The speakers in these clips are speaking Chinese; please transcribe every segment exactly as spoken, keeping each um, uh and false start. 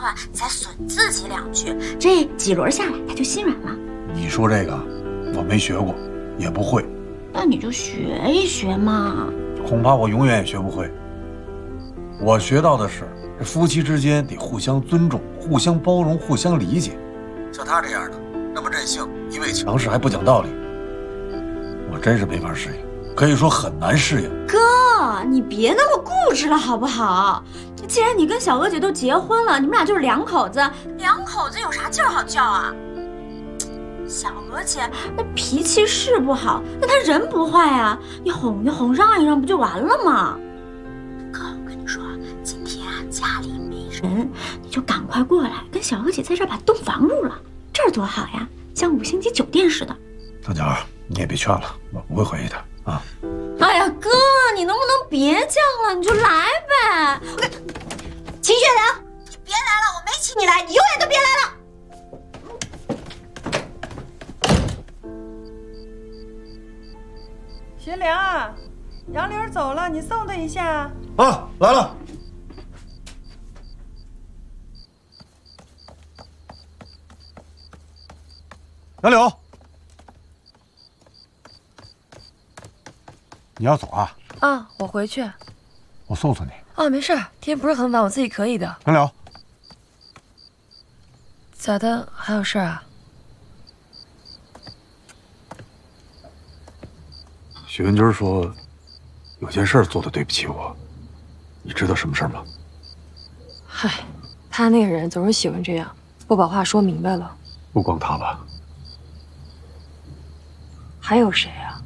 话，你再损自己两句，这几轮下来他就心软了。 你说这个，我没学过，也不会。 那你就学一学嘛。 恐怕我永远也学不会。我学到的是，这夫妻之间得互相尊重、互相包容、互相理解。像他这样的，那么任性、一味强势还不讲道理，我真是没法适应，可以说很难适应。 哥，你别那么固执了好不好？既然你跟小娥姐都结婚了，你们俩就是两口子，两口子有啥劲儿好叫啊？小娥姐那脾气是不好，但她人不坏啊，你哄一哄，让一让，不就完了吗？哥，我跟你说，今天啊家里没人，你就赶快过来，跟小娥姐在这儿把洞房入了，这儿多好呀，像五星级酒店似的。 大脚，你也别劝了，我不会回去的啊。 哎呀，哥，你能不能别犟了？你就来呗。秦雪良，你别来了，我没请你来，你永远都别来了。 学良，杨柳走了，你送他一下。 啊，来了。杨柳，你要走啊？ 啊，我回去。 我送送你。 啊，没事，天不是很晚，我自己可以的。 杨柳， 咋的？还有事啊？ 许文军说，有件事做的对不起我，你知道什么事吗？ 嗨，他那个人总是喜欢这样，不把话说明白了。 不光他吧。 还有谁啊？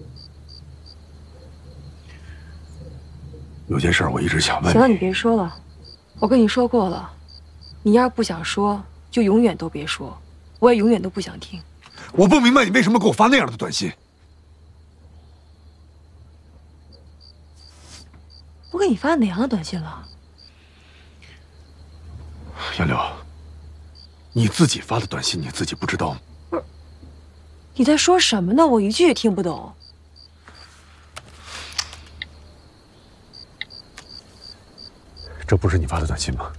有件事我一直想问你。 行了，你别说了，我跟你说过了，你要是不想说，就永远都别说，我也永远都不想听。 我不明白你为什么给我发那样的短信。 我给你发哪样的短信了？ 杨柳，你自己发的短信你自己不知道吗？ 不是，你在说什么呢？我一句也听不懂。 这不是你发的短信吗？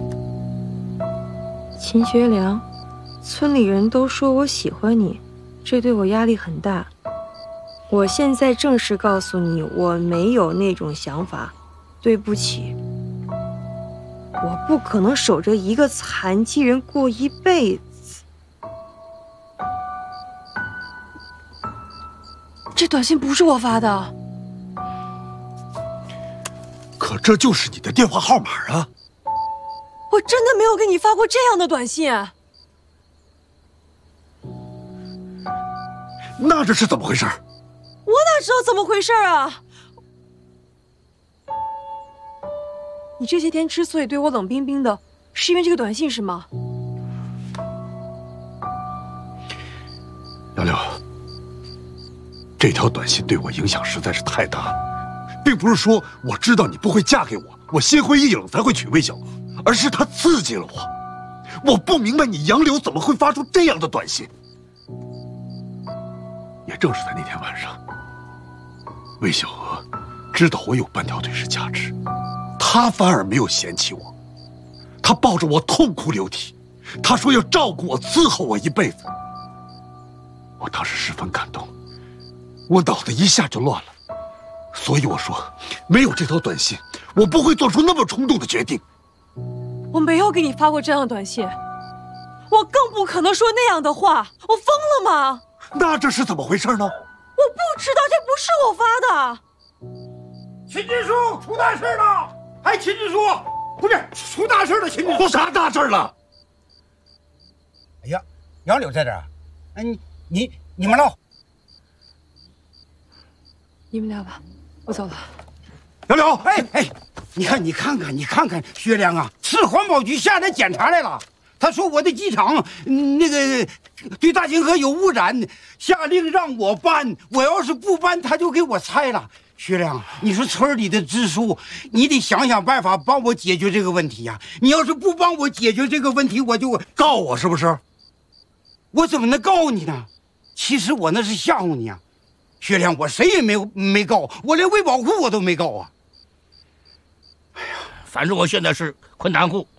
秦学良，村里人都说我喜欢你，这对我压力很大。我现在正式告诉你，我没有那种想法，对不起。我不可能守着一个残疾人过一辈子。这短信不是我发的。 可这就是你的电话号码啊！ 我真的没有给你发过这样的短信。 那这是怎么回事？ 我哪知道怎么回事啊！你这些天之所以对我冷冰冰的，是因为这个短信是吗？ 杨柳，这条短信对我影响实在是太大了，并不是说我知道你不会嫁给我，我心灰意冷才会娶魏晓，而是它刺激了我。我不明白你杨柳怎么会发出这样的短信。也正是在那天晚上，魏小娥知道我有半条腿是假肢，她反而没有嫌弃我，她抱着我痛哭流涕，她说要照顾我、伺候我一辈子。我当时十分感动，我脑子一下就乱了，所以我说，没有这条短信，我不会做出那么冲动的决定。 我没有给你发过这样的短信，我更不可能说那样的话，我疯了吗？ 那这是怎么回事呢？ 我不知道，这不是我发的。 秦支书出大事了！哎，秦支书，不是出大事了，秦支书。 出啥大事了？ 哎呀，杨柳在这儿。哎，你你你们唠。 你们聊吧，我走了。 杨柳， 哎哎，你看你看看你看看，薛良啊，市环保局下来检查来了。他说我的机场、嗯、那个对大泾河有污染，下令让我搬。我要是不搬，他就给我拆了。薛良，你说村里的支书，你得想想办法帮我解决这个问题呀、啊！你要是不帮我解决这个问题，我就告我是不是？ 我怎么能告你呢？其实我那是吓唬你啊，薛良，我谁也没有没告，我连卫保户我都没告啊。 反正我现在是困难户，